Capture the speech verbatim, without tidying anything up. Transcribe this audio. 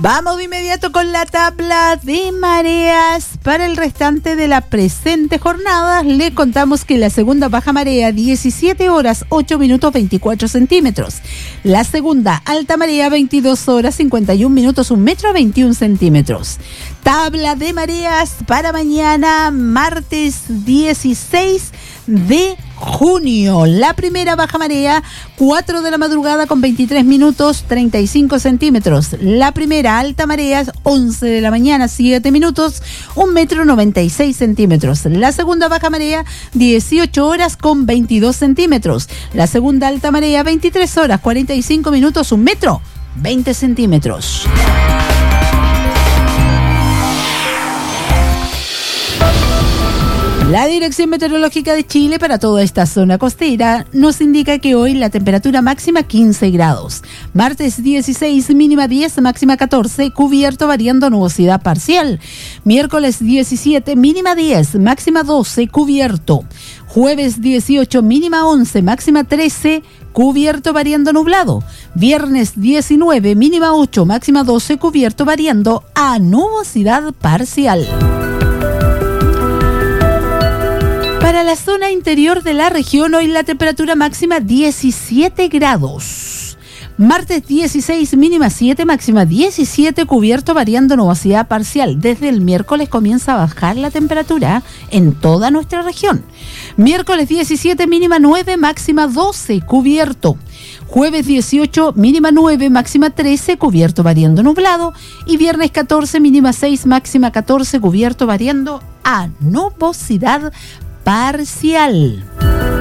Vamos de inmediato con la tabla de mareas para el restante de la presente jornada. Le contamos que la segunda baja marea, diecisiete horas, ocho minutos, veinticuatro centímetros. La segunda alta marea, veintidós horas, cincuenta y un minutos, un metro, veintiún centímetros. Tabla de mareas para mañana, martes dieciséis de junio. La primera baja marea, cuatro de la madrugada con veintitrés minutos, treinta y cinco centímetros. La primera alta marea, once de la mañana, siete minutos, un metro, noventa y seis centímetros. La segunda baja marea, dieciocho horas con veintidós centímetros. La segunda alta marea, veintitrés horas, cuarenta y cinco minutos, un metro, veinte centímetros. La Dirección Meteorológica de Chile para toda esta zona costera nos indica que hoy la temperatura máxima quince grados. Martes dieciséis, mínima diez, máxima catorce, cubierto variando nubosidad parcial. Miércoles diecisiete, mínima diez, máxima doce, cubierto. Jueves dieciocho, mínima once, máxima trece, cubierto variando nublado. Viernes diecinueve, mínima ocho, máxima doce, cubierto variando a nubosidad parcial. Para la zona interior de la región, hoy la temperatura máxima diecisiete grados. Martes dieciséis, mínima siete, máxima diecisiete, cubierto variando nubosidad parcial. Desde el miércoles comienza a bajar la temperatura en toda nuestra región. Miércoles diecisiete, mínima nueve, máxima doce, cubierto. Jueves dieciocho, mínima nueve, máxima trece, cubierto variando nublado. Y viernes catorce, mínima seis, máxima catorce, cubierto variando a nubosidad parcial.